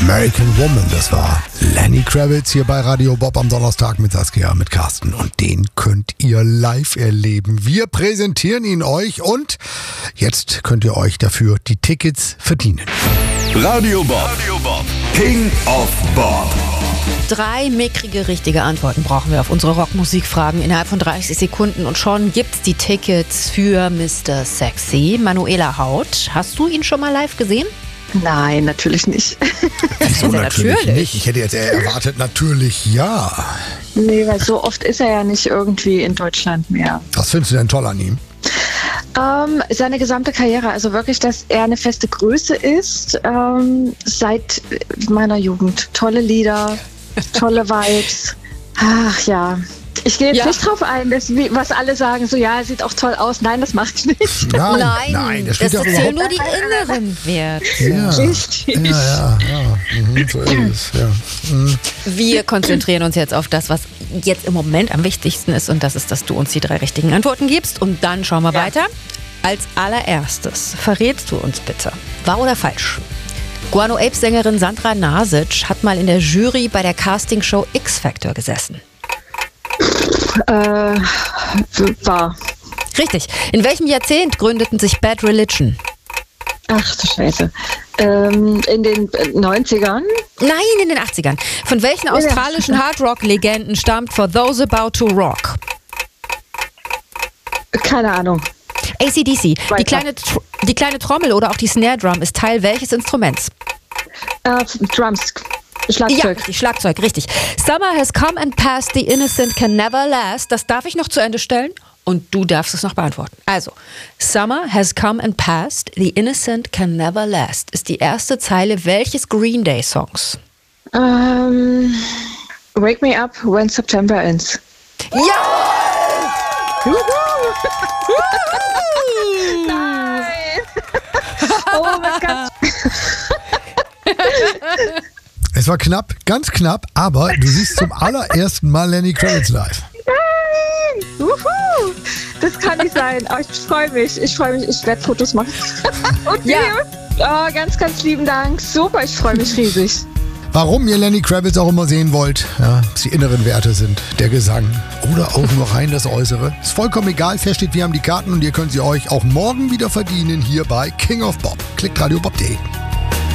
American Woman, das war Lenny Kravitz hier bei Radio Bob am Donnerstag mit Saskia, mit Carsten. Und den könnt ihr live erleben. Wir präsentieren ihn euch und jetzt könnt ihr euch dafür die Tickets verdienen. Radio Bob, King of Bob. 3 mickrige richtige Antworten brauchen wir auf unsere Rockmusikfragen innerhalb von 30 Sekunden und schon gibt's die Tickets für Mr. Sexy. Manuela Haut, hast du ihn schon mal live gesehen? Nein, natürlich nicht. Wieso natürlich nicht? Ich hätte jetzt eher erwartet, natürlich ja. Nee, weil so oft ist er ja nicht irgendwie in Deutschland mehr. Was findest du denn toll an ihm? Seine gesamte Karriere, also wirklich, dass er eine feste Größe ist, seit meiner Jugend. Tolle Lieder, tolle Vibes. Ach ja. Ich gehe jetzt nicht drauf ein, was alle sagen, so ja, er sieht auch toll aus. Nein, das mache ich nicht. Nein, das das spielt zählen nur die inneren Werte. Ja, Richtig. ja. So ist es, ja. Wir konzentrieren uns jetzt auf das, was jetzt im Moment am wichtigsten ist, und das ist, dass du uns die 3 richtigen Antworten gibst und dann schauen wir weiter. Als allererstes verrätst du uns bitte, wahr oder falsch? Guano Apes-Sängerin Sandra Nasic hat mal in der Jury bei der Castingshow X Factor gesessen. War. Richtig. In welchem Jahrzehnt gründeten sich Bad Religion? Ach du Scheiße. In den 90ern? Nein, in den 80ern. Von welchen australischen Hardrock-Legenden stammt For Those About to Rock? Keine Ahnung. AC/DC. Die kleine Trommel oder auch die Snare Drum ist Teil welches Instruments? Drums. Ja, richtig, Schlagzeug, richtig. Summer has come and passed, the innocent can never last. Das darf ich noch zu Ende stellen und du darfst es noch beantworten. Also, Summer has come and passed, the innocent can never last ist die erste Zeile welches Green Day Songs? Wake me up when September ends. Ja! Nein! Oh mein Gott. Es war knapp, ganz knapp, aber du siehst zum allerersten Mal Lenny Kravitz live. Nein! Wuhu! Das kann nicht sein. Oh, ich freue mich. Ich werde Fotos machen. Und Videos. Oh, ganz, ganz lieben Dank. Super, ich freue mich riesig. Warum ihr Lenny Kravitz auch immer sehen wollt, ja, ob es die inneren Werte sind, der Gesang oder auch nur rein das Äußere, ist vollkommen egal. Fest steht, wir haben die Karten und ihr könnt sie euch auch morgen wieder verdienen hier bei King of Bob. Klickt radiobob.de.